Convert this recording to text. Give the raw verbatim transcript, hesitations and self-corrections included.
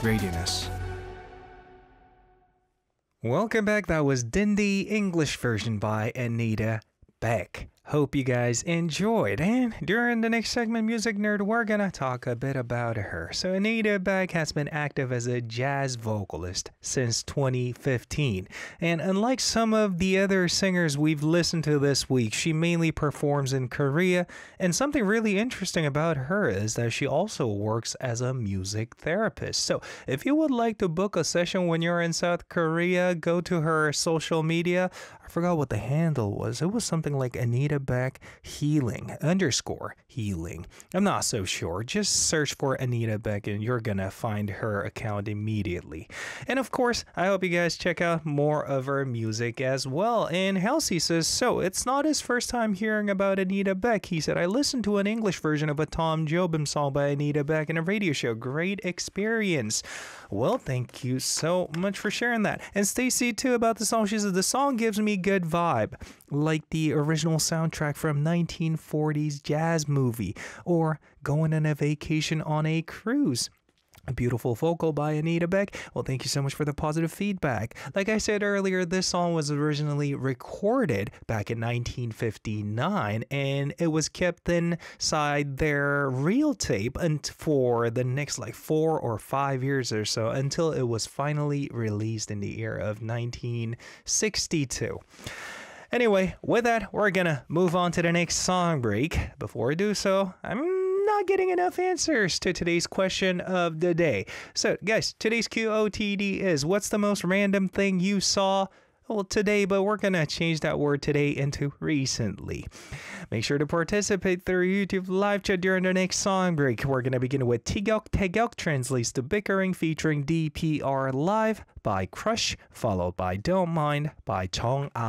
Radioness. Welcome back. That was Dindy English version by Anita Beck. Hope you guys enjoyed. And during the next segment, Music Nerd, we're gonna talk a bit about her. So Anita Beck has been active as a jazz vocalist since twenty fifteen. And unlike some of the other singers we've listened to this week, she mainly performs in Korea. And something really interesting about her is that she also works as a music therapist. So if you would like to book a session when you're in South Korea, go to her social media. I forgot what the handle was. It was something like Anita Beck Healing underscore healing. I'm not so sure. Just search for Anita Beck and you're gonna find her account immediately. And of course, I hope you guys check out more of her music as well. And Halsey says, so it's not his first time hearing about Anita Beck. He said, I listened to an English version of a Tom Jobim song by Anita Beck in a radio show. Great experience. Well, thank you so much for sharing that. And Stacy too about the song. She says, the song gives me good vibe, like the original soundtrack from nineteen forties jazz movie, or going on a vacation on a cruise. A beautiful vocal by Anita Beck. Well, thank you so much for the positive feedback. Like I said earlier, this song was originally recorded back in nineteen fifty-nine, and it was kept inside their reel tape and for the next like four or five years or so until it was finally released in the year of nineteen sixty-two. Anyway, with that, we're gonna move on to the next song break. Before I do so, I'm not getting enough answers to today's question of the day. So, guys, today's Q O T D is, what's the most random thing you saw? Well, today, but we're gonna change that word today into recently. Make sure to participate through YouTube live chat during the next song break. We're gonna begin with Tigyok Taegyok translates to Bickering featuring D P R Live by Crush, followed by Don't Mind by Chong A.